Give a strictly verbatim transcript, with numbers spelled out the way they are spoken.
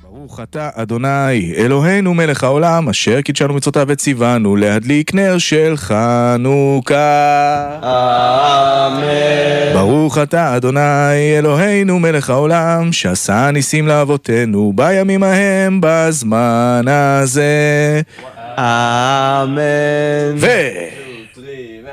ברוך אתה אדוני אלוהינו מלך העולם אשר קידשנו מצוותיו וציוונו להדליק נר של חנוכה. אמן. ברוך אתה אדוני אלוהינו מלך העולם שעשה ניסים לאבותינו בימים ההם בזמן הזה. אמן. ו...